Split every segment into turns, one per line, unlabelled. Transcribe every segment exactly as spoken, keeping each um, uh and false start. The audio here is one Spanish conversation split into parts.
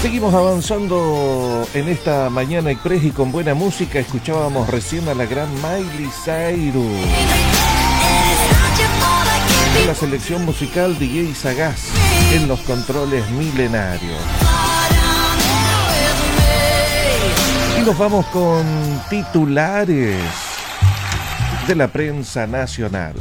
Seguimos avanzando en esta mañana express y con buena música. Escuchábamos recién a la gran Miley Cyrus. En la selección musical D J Sagaz en los controles milenarios. Y nos vamos con titulares de la prensa nacional.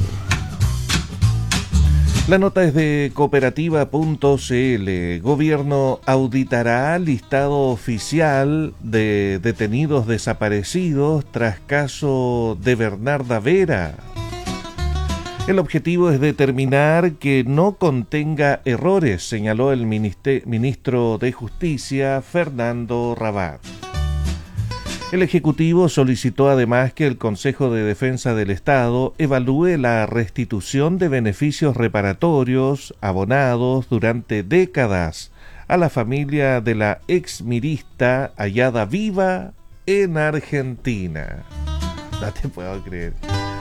La nota es de cooperativa punto c l. Gobierno auditará listado oficial de detenidos desaparecidos tras caso de Bernarda Vera. El objetivo es determinar que no contenga errores, señaló el ministro de Justicia, Fernando Rabat. El Ejecutivo solicitó además que el Consejo de Defensa del Estado evalúe la restitución de beneficios reparatorios abonados durante décadas a la familia de la exmirista hallada viva en Argentina. No te puedo creer.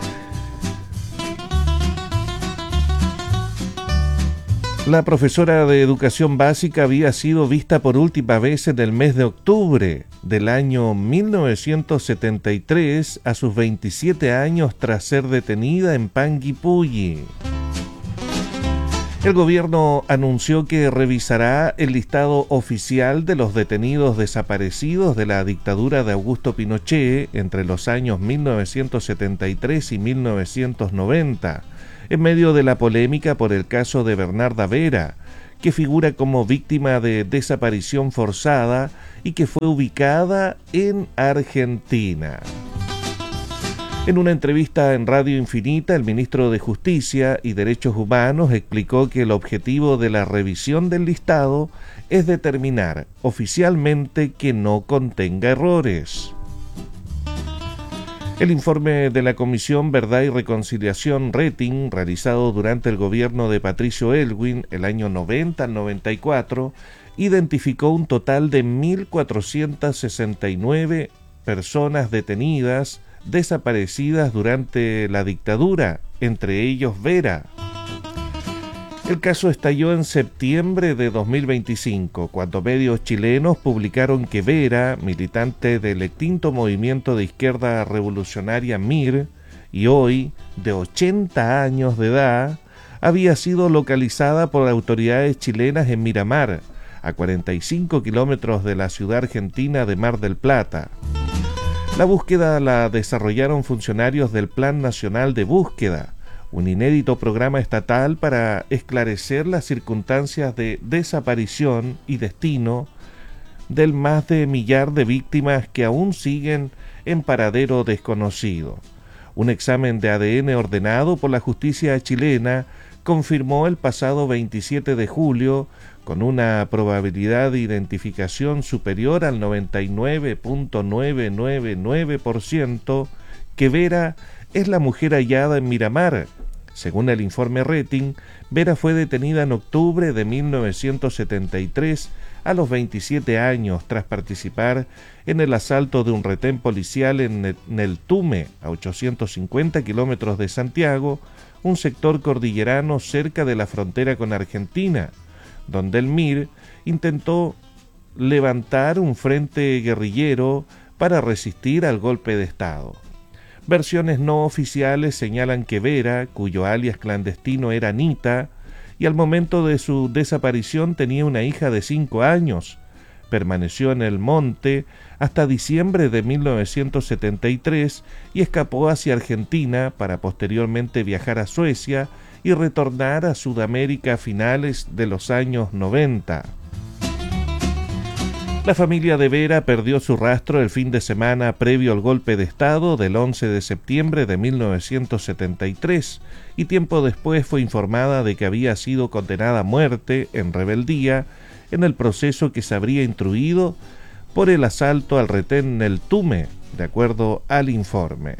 La profesora de educación básica había sido vista por última vez en el mes de octubre del año mil novecientos setenta y tres a sus veintisiete años tras ser detenida en Panguipulli. El gobierno anunció que revisará el listado oficial de los detenidos desaparecidos de la dictadura de Augusto Pinochet entre los años mil novecientos setenta y tres y mil novecientos noventa. En medio de la polémica por el caso de Bernarda Vera, que figura como víctima de desaparición forzada y que fue ubicada en Argentina. En una entrevista en Radio Infinita, el ministro de Justicia y Derechos Humanos explicó que el objetivo de la revisión del listado es determinar oficialmente que no contenga errores. El informe de la Comisión Verdad y Reconciliación Rating, realizado durante el gobierno de Patricio Aylwin el año noventa al noventa y cuatro, identificó un total de mil cuatrocientas sesenta y nueve personas detenidas, desaparecidas durante la dictadura, entre ellos Vera. El caso estalló en septiembre de dos mil veinticinco, cuando medios chilenos publicaron que Vera, militante del extinto movimiento de izquierda revolucionaria M I R, y hoy de ochenta años de edad, había sido localizada por autoridades chilenas en Miramar, a cuarenta y cinco kilómetros de la ciudad argentina de Mar del Plata. La búsqueda la desarrollaron funcionarios del Plan Nacional de Búsqueda, un inédito programa estatal para esclarecer las circunstancias de desaparición y destino del más de millar de víctimas que aún siguen en paradero desconocido. Un examen de A D N ordenado por la justicia chilena confirmó el pasado veintisiete de julio, con una probabilidad de identificación superior al noventa y nueve punto novecientos noventa y nueve por ciento, que Vera es la mujer hallada en Miramar. Según el informe Rating, Vera fue detenida en octubre de mil novecientos setenta y tres a los veintisiete años tras participar en el asalto de un retén policial en Neltume, a ochocientos cincuenta kilómetros de Santiago, un sector cordillerano cerca de la frontera con Argentina, donde el M I R intentó levantar un frente guerrillero para resistir al golpe de Estado. Versiones no oficiales señalan que Vera, cuyo alias clandestino era Anita, y al momento de su desaparición tenía una hija de cinco años, permaneció en el monte hasta diciembre de mil novecientos setenta y tres y escapó hacia Argentina para posteriormente viajar a Suecia y retornar a Sudamérica a finales de los años noventa. La familia de Vera perdió su rastro el fin de semana previo al golpe de Estado del once de septiembre de mil novecientos setenta y tres y tiempo después fue informada de que había sido condenada a muerte en rebeldía en el proceso que se habría instruido por el asalto al retén Neltume, de acuerdo al informe.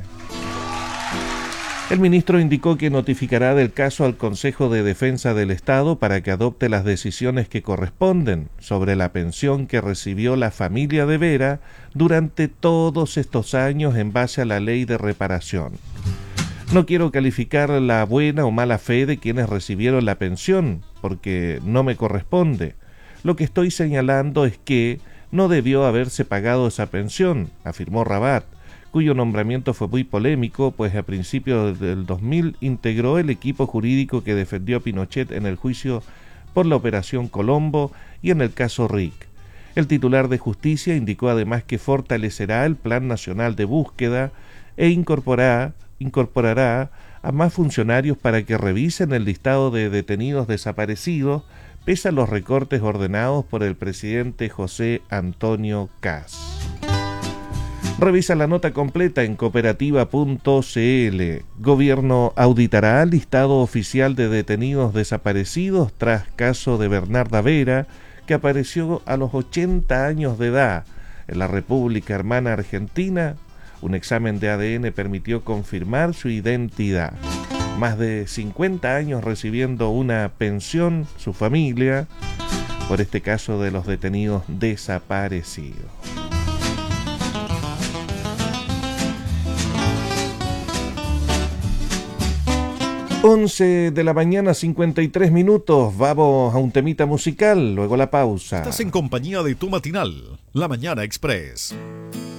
El ministro indicó que notificará del caso al Consejo de Defensa del Estado para que adopte las decisiones que corresponden sobre la pensión que recibió la familia de Vera durante todos estos años en base a la ley de reparación. No quiero calificar la buena o mala fe de quienes recibieron la pensión, porque no me corresponde. Lo que estoy señalando es que no debió haberse pagado esa pensión, afirmó Rabat, cuyo nombramiento fue muy polémico, pues a principios del dos mil integró el equipo jurídico que defendió a Pinochet en el juicio por la Operación Colombo y en el caso R I C. El titular de Justicia indicó además que fortalecerá el Plan Nacional de Búsqueda e incorporará, incorporará a más funcionarios para que revisen el listado de detenidos desaparecidos, pese a los recortes ordenados por el presidente José Antonio Kast. Revisa la nota completa en cooperativa punto c l. Gobierno auditará el listado oficial de detenidos desaparecidos tras caso de Bernarda Vera, que apareció a los ochenta años de edad en la República Hermana Argentina. Un examen de A D N permitió confirmar su identidad. Más de cincuenta años recibiendo una pensión, su familia, por este caso de los detenidos desaparecidos. once de la mañana, cincuenta y tres minutos. Vamos a un temita musical, luego la pausa.
Estás en compañía de tu matinal, La Mañana Express.